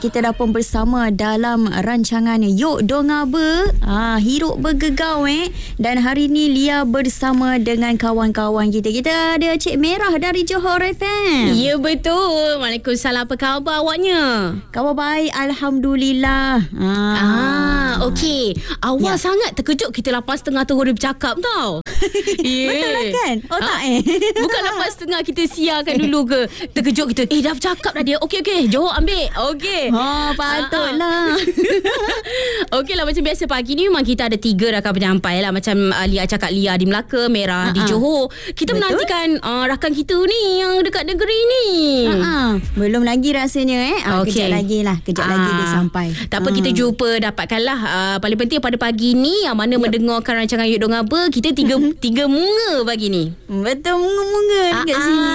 kita dah pun bersama dalam rancangan Yuk Dongaba. Hiruk bergegau dan hari ni Lia bersama dengan kawan-kawan kita. Kita ada Cik Merah dari Johor FM. Ya, betul. Waalaikumsalam. Apa khabar awaknya? Khabar baik, alhamdulillah. Okey. Awal sangat terkejut kita 8.30 tu dia bercakap tau. Betul lah kan? Tak Bukan 8.30 kita siarkan dulu ke. Terkejut kita. Dah bercakap dah dia. Okey. Johor ambil. Okey. Patutlah. Okey lah, macam biasa pagi ni memang kita ada 3 rakan penyampai lah. Macam Lia cakap, Lia di Melaka, Merah di Johor. Kita menantikan rakan kita ni yang dekat negeri ni. Belum lagi rasanya Okey. Kejap lagi dia sampai. Tak apa, kita jumpa dapatkanlah. Paling penting pada pagi ni yang mana mendengarkan rancangan Yuk Dongaba, kita tiga munga pagi ni. Betul, munga-munga dekat sini.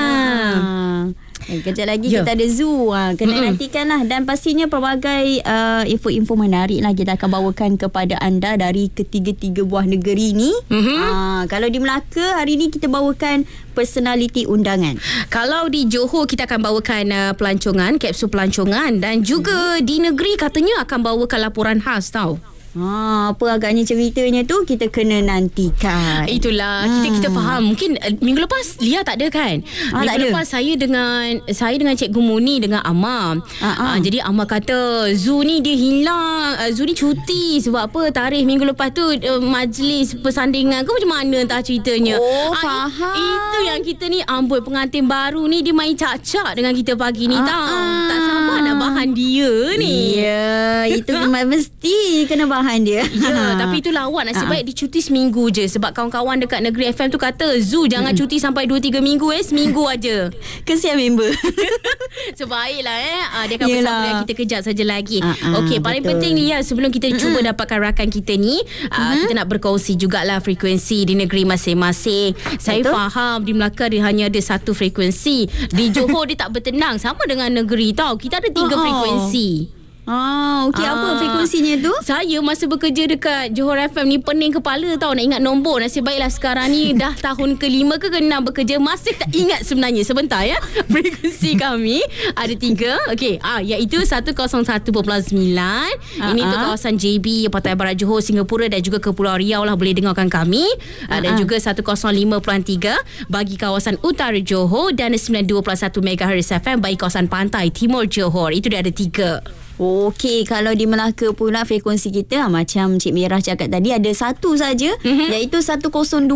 Kejap lagi kita ada zoo. Kena nantikanlah. Dan pastinya pelbagai info-info menarik lah kita akan bawakan kepada anda dari ketiga-tiga buah negeri ni. Kalau di Melaka, hari ni kita bawakan personality undangan. Kalau di Johor, kita akan bawakan pelancongan, kapsul pelancongan. Dan juga di negeri katanya akan bawakan laporan khas tau. Apa agaknya ceritanya tu kita kena nantikan. Itulah kita faham. Mungkin minggu lepas Lia tak ada kan? Minggu lepas saya dengan Cikgu Muni dengan Amar. Jadi Amar kata Zoo ni dia hilang. Zoo ni cuti sebab apa? Tarikh minggu lepas tu majlis persandingan ke macam mana entah ceritanya. Faham. Itu yang kita ni amboi pengantin baru ni dia main cak-cak dengan kita pagi ni tau. Tak sabar nak bahan dia ni. Ya, itu memang mesti kena bahan dia. Ya, tapi itu lawak. Nasib baik dia cuti seminggu je. Sebab kawan-kawan dekat Negeri FM tu kata Zoo jangan cuti sampai 2-3 minggu seminggu aja. Kesian member. Sebaiklah dia akan bersama dengan kita kejap saja lagi. Okey, paling penting ni sebelum kita cuba dapatkan rakan kita ni, kita nak berkongsi jugalah frekuensi di negeri masing-masing. Saya faham di Melaka dia hanya ada satu frekuensi. Di Johor dia tak bertenang. Sama dengan negeri tau. Kita ada 3 frekuensi. Okey, apa frekuensinya tu? Saya masa bekerja dekat Johor FM ni pening kepala tau nak ingat nombor. Nasib baiklah sekarang ni dah tahun ke-5 ke ke-6 bekerja, masih tak ingat sebenarnya. Sebentar Frekuensi kami ada 3. Okey, iaitu 101.9. Ini untuk kawasan JB, Pantai Barat Johor, Singapura dan juga Kepulauan Riau lah, boleh dengarkan kami. Dan juga 105.3 bagi kawasan utara Johor dan 92.1 MHz FM bagi kawasan pantai timur Johor. Itu dia ada 3. Okey, kalau di Melaka pula frekuensi kita macam Cik Merah cakap tadi ada satu saja, iaitu 102.3.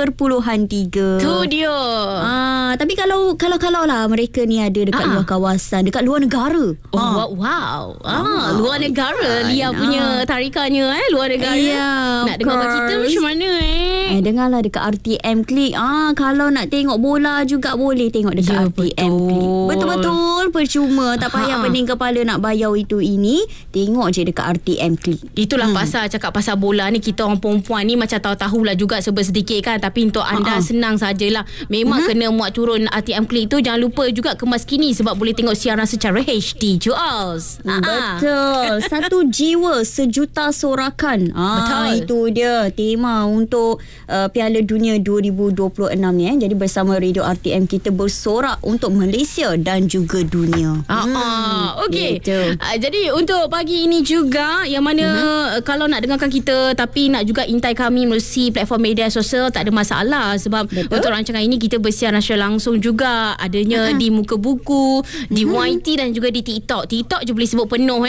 Tu dia. Tapi kalau lah mereka ni ada dekat luar kawasan, dekat luar negara. Wow. Luar negara Lia punya tarikannya luar negara. Nak dengar kita macam mana dengarlah dekat RTM Klik. Kalau nak tengok bola juga boleh tengok dekat RTM Klik. Betul-betul percuma, tak payah pening kepala nak bayar itu ini, tengok je dekat RTM Klik. Itulah pasal cakap pasal bola ni, kita orang perempuan ni macam tahu-tahulah juga sedikit kan, tapi untuk anda senang sajalah. Memang kena muat turun RTM Klik tu. Jangan lupa juga kemas kini sebab boleh tengok siaran secara HD. Juals. Betul. Satu jiwa sejuta sorakan. Betul. Itu dia tema untuk Piala Dunia 2026 ni. Jadi bersama Radio RTM kita bersorak untuk Malaysia dan juga dunia. Okey. Jadi untuk pagi ini juga yang mana kalau nak dengarkan kita tapi nak juga intai kami melalui platform media sosial, tak ada masalah sebab untuk rancangan ini kita bersiaran secara langsung juga, adanya di Muka Buku, di YT dan juga di TikTok. TikTok je boleh sebut penuh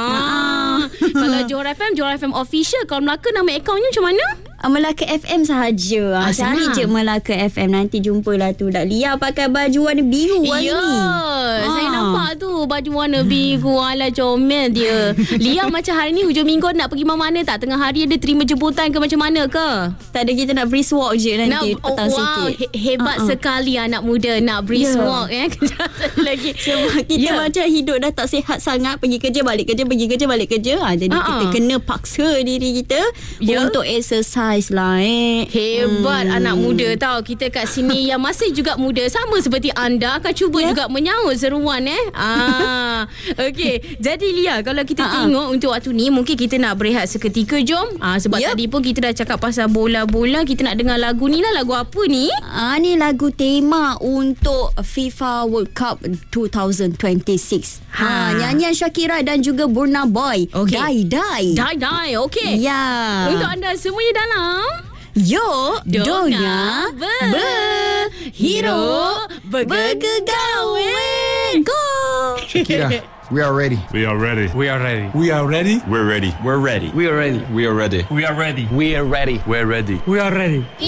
Kalau Johor FM official. Kalau Melaka nama akaunnya macam mana? Melaka FM sahaja. Cari je Melaka FM. Nanti jumpalah tu. Lia pakai baju warna biru hari ni. Saya nampak tu baju warna biru. Alah comel dia. Lia macam hari ni hujung minggu nak pergi mana tak? Tengah hari ada terima jemputan ke macam mana ke? Tak ada, kita nak brisk walk je nanti petang sikit. Hebat sekali anak muda nak brisk walk lagi. Sebab kita macam hidup dah tak sihat sangat. Pergi kerja balik kerja, pergi kerja balik kerja. Jadi kita kena paksa diri kita untuk exercise lah. Hebat anak muda tau. Kita kat sini yang masih juga muda sama seperti anda akan cuba juga menyaut seruan Okey, jadi Lia, kalau kita tengok untuk waktu ni mungkin kita nak berehat seketika, jom. Sebab tadi pun kita dah cakap pasal bola-bola, kita nak dengar lagu ni lah. Lagu apa ni? Ni lagu tema untuk FIFA World Cup 2026. Nyanyian Shakira dan juga Burna Boy. Okay. Die. Okey. Ya. Untuk anda semuanya dalam Donya Berhero Bergegawe. Go. Shakira, we are ready. We are ready. We are ready. We are ready. We're ready. We're ready. We are ready. We are ready. We are ready. We are ready. We're ready. We are ready.